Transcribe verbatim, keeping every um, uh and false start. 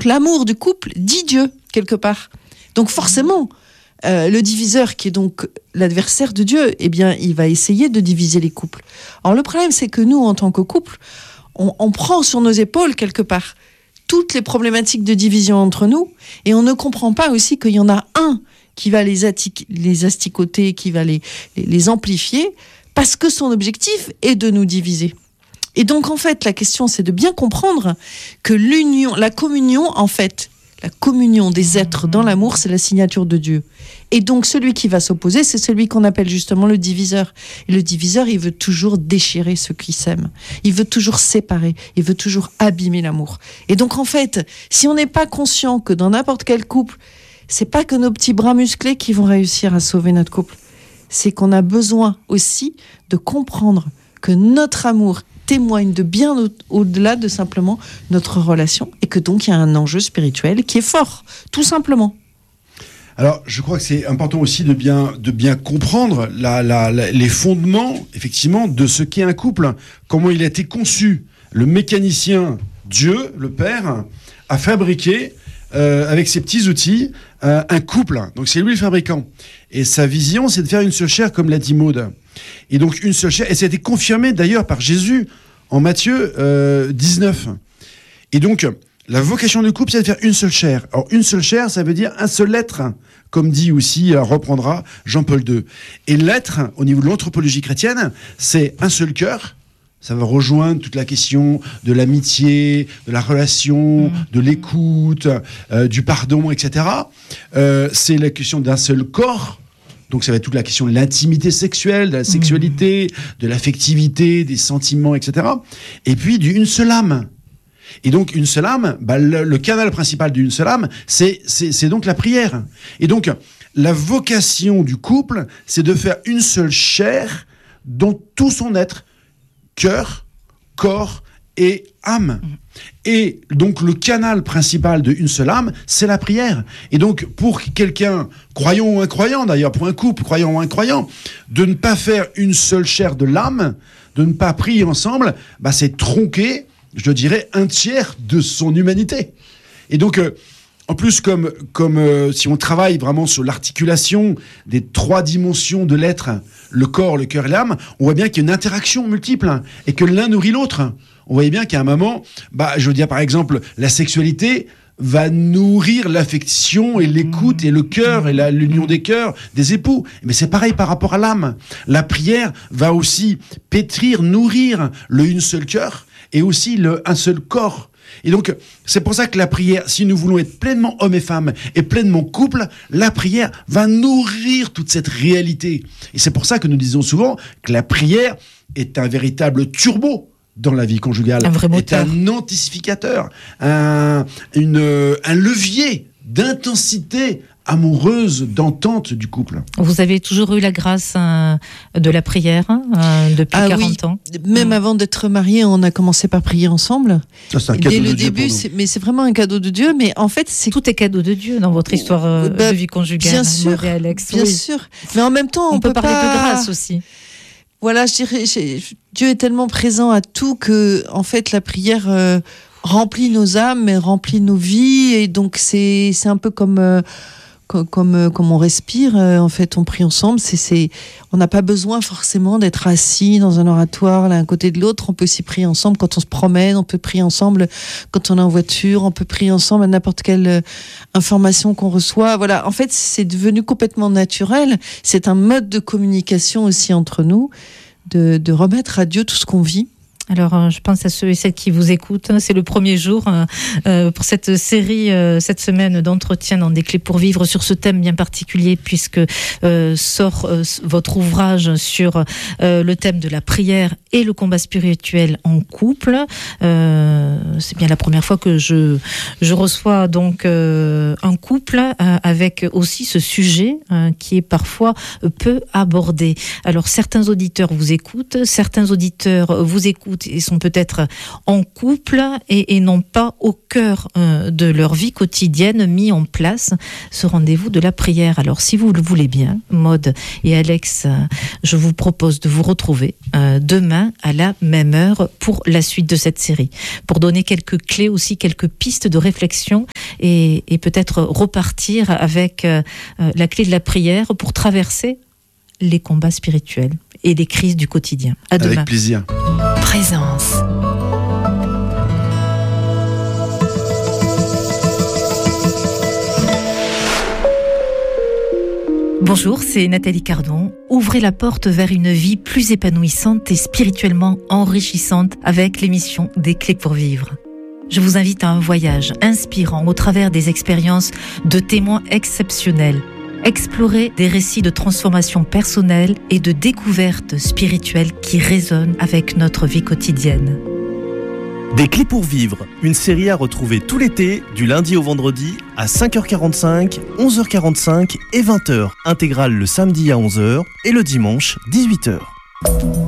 donc l'amour du couple dit Dieu, quelque part. Donc forcément, euh, le diviseur, qui est donc l'adversaire de Dieu, eh bien, il va essayer de diviser les couples. Alors le problème, c'est que nous, en tant que couple, on, on prend sur nos épaules, quelque part, toutes les problématiques de division entre nous, et on ne comprend pas aussi qu'il y en a un qui va les, attic- les asticoter, qui va les, les, les amplifier, parce que son objectif est de nous diviser. Et donc, en fait, la question, c'est de bien comprendre que l'union, la communion, en fait, la communion des êtres dans l'amour, c'est la signature de Dieu. Et donc, celui qui va s'opposer, c'est celui qu'on appelle justement le diviseur. Et le diviseur, il veut toujours déchirer ceux qui s'aiment. Il veut toujours séparer. Il veut toujours abîmer l'amour. Et donc, en fait, si on n'est pas conscient que dans n'importe quel couple, c'est pas que nos petits bras musclés qui vont réussir à sauver notre couple. C'est qu'on a besoin aussi de comprendre que notre amour témoigne de bien au- au-delà de simplement notre relation, et que donc il y a un enjeu spirituel qui est fort, tout simplement. Alors, je crois que c'est important aussi de bien, de bien comprendre la, la, la, les fondements, effectivement, de ce qu'est un couple, comment il a été conçu. Le mécanicien, Dieu, le Père, a fabriqué, euh, avec ses petits outils, euh, un couple. Donc, c'est lui le fabricant. Et sa vision, c'est de faire une seule chair, comme l'a dit Maud. Et donc, une seule chair. Et ça a été confirmé, d'ailleurs, par Jésus, en Matthieu euh, dix-neuf. Et donc, la vocation du couple, c'est de faire une seule chair. Alors, une seule chair, ça veut dire un seul être, comme dit aussi, euh, reprendra Jean-Paul deux. Et l'être, au niveau de l'anthropologie chrétienne, c'est un seul cœur. Ça va rejoindre toute la question de l'amitié, de la relation, de l'écoute, euh, du pardon, et cetera. Euh, c'est la question d'un seul corps. Donc ça va être toute la question de l'intimité sexuelle, de la sexualité, de l'affectivité, des sentiments, et cetera. Et puis d'une seule âme. Et donc une seule âme, bah, le, le canal principal d'une seule âme, c'est, c'est, c'est donc la prière. Et donc la vocation du couple, c'est de faire une seule chair dans tout son être, cœur, corps et âme. Et donc le canal principal d'une seule âme, c'est la prière. Et donc pour quelqu'un, croyant ou incroyant d'ailleurs, pour un couple, croyant ou incroyant, de ne pas faire une seule chair de l'âme, de ne pas prier ensemble, bah c'est tronquer, je dirais, un tiers de son humanité. Et donc, euh, en plus, comme, comme euh, si on travaille vraiment sur l'articulation des trois dimensions de l'être, le corps, le cœur et l'âme, on voit bien qu'il y a une interaction multiple, hein, et que l'un nourrit l'autre. On voyait bien qu'à un moment, bah, je veux dire par exemple, la sexualité va nourrir l'affection et l'écoute et le cœur et la, l'union des cœurs des époux. Mais c'est pareil par rapport à l'âme. La prière va aussi pétrir, nourrir le une seul cœur et aussi le un seul corps. Et donc, c'est pour ça que la prière, si nous voulons être pleinement hommes et femmes et pleinement couple, la prière va nourrir toute cette réalité. Et c'est pour ça que nous disons souvent que la prière est un véritable turbo dans la vie conjugale, un vrai moteur, est un antificateur, un, une, un levier d'intensité amoureuse, d'entente du couple. Vous avez toujours eu la grâce euh, de la prière euh, depuis ah quarante oui. ans. Même mmh. avant d'être mariés, on a commencé par prier ensemble. Ça, c'est un cadeau Dès le de Dieu début, c'est, mais c'est vraiment un cadeau de Dieu. Mais en fait, c'est tout est cadeau de Dieu dans votre histoire euh, bah, de vie conjugale. Bien sûr, et Alex. bien oui. sûr. Mais en même temps, on, on peut, peut parler pas... de grâce aussi. Voilà, je dirais, j'ai, Dieu est tellement présent à tout que, en fait, la prière euh, remplit nos âmes, mais remplit nos vies, et donc c'est c'est un peu comme euh, comme comme, comme on respire. Euh, en fait, on prie ensemble. C'est c'est, on n'a pas besoin forcément d'être assis dans un oratoire l'un à côté de l'autre. On peut aussi prier ensemble quand on se promène. On peut prier ensemble quand on est en voiture. On peut prier ensemble à n'importe quelle euh, information qu'on reçoit. Voilà. En fait, c'est devenu complètement naturel. C'est un mode de communication aussi entre nous. De, de remettre à Dieu tout ce qu'on vit. Alors, euh, je pense à ceux et celles qui vous écoutent. C'est le premier jour euh, euh, pour cette série, euh, cette semaine d'entretien dans Des Clés pour Vivre sur ce thème bien particulier, puisque euh, sort euh, votre ouvrage sur euh, le thème de la prière et le combat spirituel en couple. Euh, c'est bien la première fois que je, je reçois donc euh, un couple euh, avec aussi ce sujet euh, qui est parfois peu abordé. Alors, certains auditeurs vous écoutent, certains auditeurs vous écoutent écoutent et sont peut-être en couple et, et n'ont pas au cœur euh, de leur vie quotidienne mis en place ce rendez-vous de la prière. Alors si vous le voulez bien, Maud et Alex, euh, je vous propose de vous retrouver euh, demain à la même heure pour la suite de cette série, pour donner quelques clés aussi, quelques pistes de réflexion et, et peut-être repartir avec euh, la clé de la prière pour traverser les combats spirituels et les crises du quotidien. À demain. Avec plaisir. Présence. Bonjour, c'est Nathalie Cardon. Ouvrez la porte vers une vie plus épanouissante et spirituellement enrichissante avec l'émission Des Clés pour Vivre. Je vous invite à un voyage inspirant au travers des expériences de témoins exceptionnels. Explorer des récits de transformation personnelle et de découverte spirituelle qui résonnent avec notre vie quotidienne. Des Clés pour Vivre, une série à retrouver tout l'été, du lundi au vendredi, à cinq heures quarante-cinq, onze heures quarante-cinq et vingt heures. Intégrale le samedi à onze heures et le dimanche dix-huit heures.